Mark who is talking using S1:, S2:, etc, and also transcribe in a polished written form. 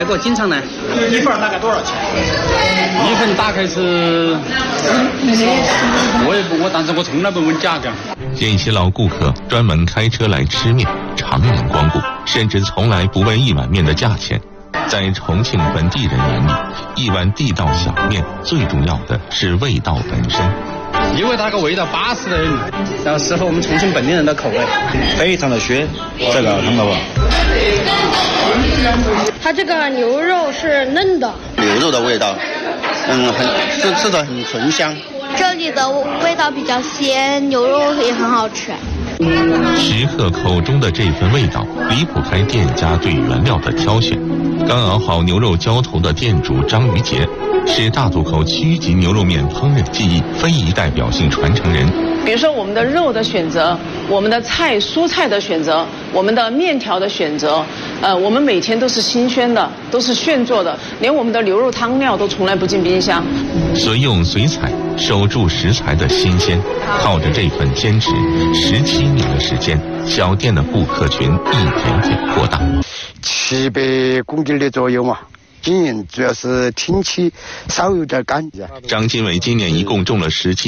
S1: 给我经常来。
S2: 一份大概多少钱？
S1: 一份大概是，我但是我从来不问价格。
S3: 见一些老顾客专门开车来吃面，常年光顾，甚至从来不问一碗面的价钱。在重庆本地人眼里，一碗地道小面最重要的是味道本身。
S1: 因为它个味道巴适的很，然后适合我们重庆本地人的口味，
S2: 非常的鲜，这个看到吧？
S4: 它这个牛肉是嫩的，
S5: 牛肉的味道，吃的很醇香。
S4: 这里的味道比较鲜，牛肉也很好吃。
S3: 食客口中的这份味道离不开店家对原料的挑选。刚熬好牛肉浇头的店主张于杰是大渡口区域级牛肉面烹饪技艺非遗代表性传承人。
S6: 比如说我们的肉的选择，我们的蔬菜的选择，我们的面条的选择，我们每天都是新鲜的，都是现做的，连我们的牛肉汤料都从来不进冰箱。
S3: 随用随采，守住食材的新鲜，靠着这份坚持，17年的时间，小店的顾客群一点点扩大。
S5: 700公斤的左右嘛，经营主要是天气稍有点干。
S3: 张金伟今年一共种了17